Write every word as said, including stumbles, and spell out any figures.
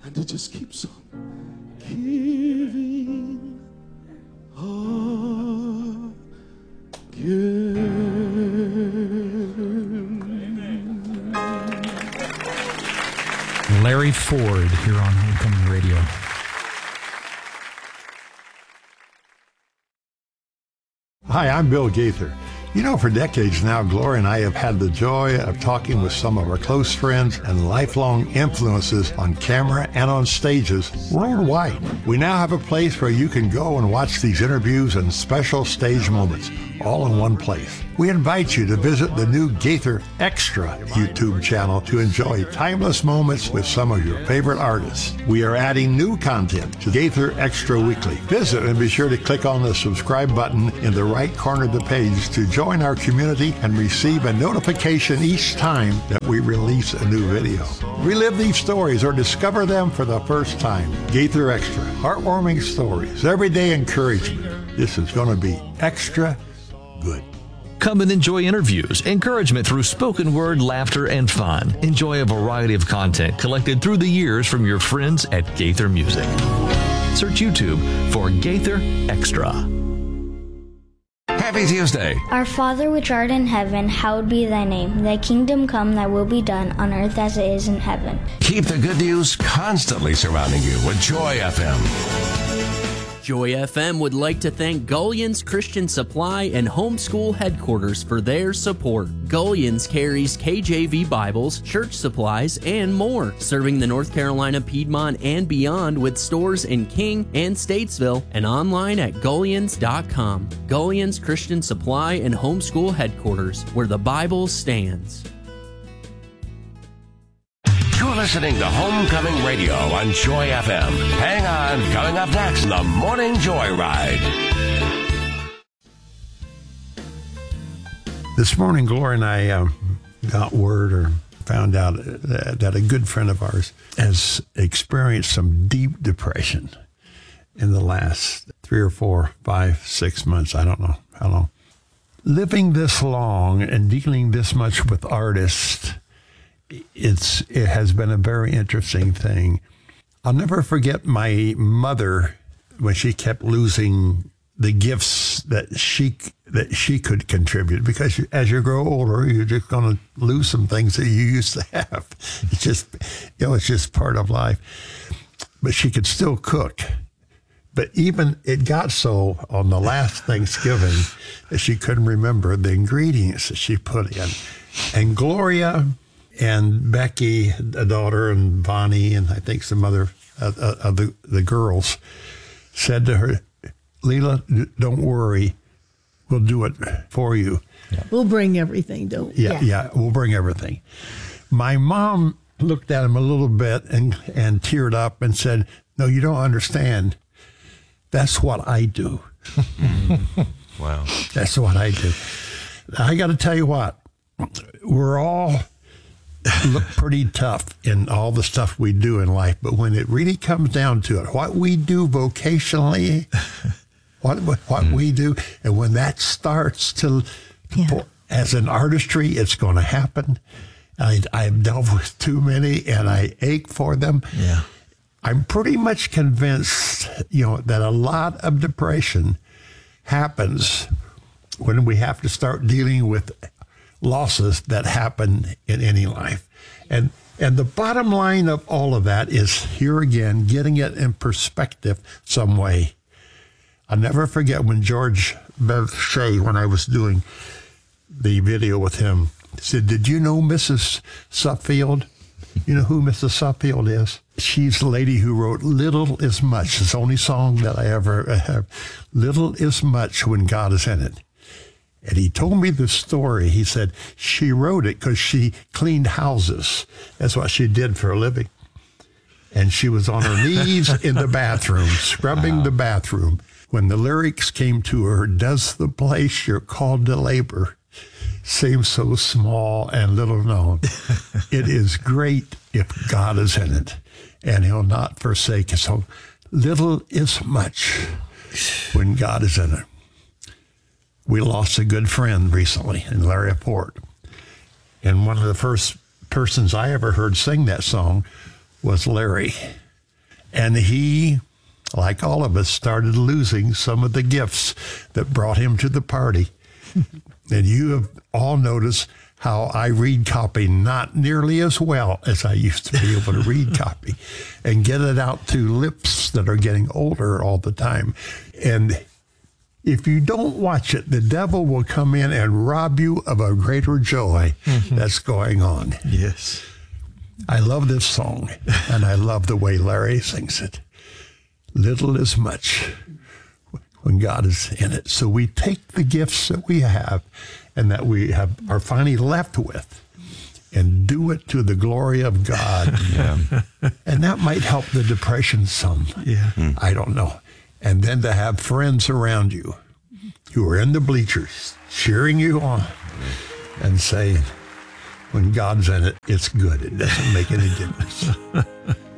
And it just keeps on giving again. Larry Ford here on Homecoming Radio. Hi, I'm Bill Gaither. You know, for decades now, Gloria and I have had the joy of talking with some of our close friends and lifelong influences on camera and on stages worldwide. We now have a place where you can go and watch these interviews and special stage moments, all in one place. We invite you to visit the new Gaither Extra YouTube channel to enjoy timeless moments with some of your favorite artists. We are adding new content to Gaither Extra Weekly. Visit and be sure to click on the subscribe button in the right corner of the page to join our community and receive a notification each time that we release a new video. Relive these stories or discover them for the first time. Gaither Extra, heartwarming stories, everyday encouragement. This is going to be extra good. Come and enjoy interviews, encouragement through spoken word, laughter, and fun. Enjoy a variety of content collected through the years from your friends at Gaither Music. Search YouTube for Gaither Extra. Happy Tuesday. Our Father which art in heaven, hallowed be thy name. Thy kingdom come, thy will be done on earth as it is in heaven. Keep the good news constantly surrounding you with Joy F M. Joy F M would like to thank Gullion's Christian Supply and Homeschool Headquarters for their support. Gullion's carries K J V Bibles, church supplies, and more, serving the North Carolina, Piedmont, and beyond with stores in King and Statesville and online at gullions dot com. Gullion's Christian Supply and Homeschool Headquarters, where the Bible stands. You're listening to Homecoming Radio on Joy F M. Hang on, coming up next, the Morning Joyride. This morning, Gloria and I uh, got word or found out that, that a good friend of ours has experienced some deep depression in the last three or four, five, six months. I don't know how long. Living this long and dealing this much with artists, It's it has been a very interesting thing. I'll never forget my mother when she kept losing the gifts that she that she could contribute, because as you grow older, you're just going to lose some things that you used to have. It's just, you know, it's just part of life. But she could still cook. But even it got so on the last Thanksgiving that she couldn't remember the ingredients that she put in. And Gloria and Becky, a daughter, and Bonnie, and I think some other of uh, uh, the, the girls, said to her, Leela, don't worry, we'll do it for you. Yeah. We'll bring everything, don't we? Yeah, yeah, yeah, we'll bring everything. My mom looked at him a little bit and, and teared up and said, no, you don't understand. That's what I do. Wow. That's what I do. I got to tell you what, we're all look pretty tough in all the stuff we do in life, but when it really comes down to it, what we do vocationally, what what mm. we do, and when that starts to, yeah. for, as an artistry, it's going to happen. I, I've dealt with too many, and I ache for them. Yeah, I'm pretty much convinced, you know, that a lot of depression happens when we have to start dealing with losses that happen in any life. And and the bottom line of all of that is, here again, getting it in perspective some way. I'll never forget when George Bev Shea, when I was doing the video with him, said, did you know Missus Suffield? You know who Missus Suffield is? She's the lady who wrote Little is Much. It's the only song that I ever have. Little is much when God is in it. And he told me the story. He said she wrote it because she cleaned houses. That's what she did for a living. And she was on her knees in the bathroom, scrubbing wow. the bathroom. When the lyrics came to her, does the place you're called to labor seem so small and little known? It is great if God is in it, and he'll not forsake us. So little is much when God is in it. We lost a good friend recently in Larry Ford. And one of the first persons I ever heard sing that song was Larry. And he, like all of us, started losing some of the gifts that brought him to the party. And you have all noticed how I read copy not nearly as well as I used to be able to read copy and get it out to lips that are getting older all the time. And if you don't watch it, the devil will come in and rob you of a greater joy mm-hmm. that's going on. Yes. I love this song, and I love the way Larry sings it. Little is much when God is in it. So we take the gifts that we have and that we have are finally left with and do it to the glory of God. Yeah. And that might help the depression some. Yeah. Mm. I don't know. And then to have friends around you who are in the bleachers cheering you on and saying, when God's in it, it's good. It doesn't make any difference.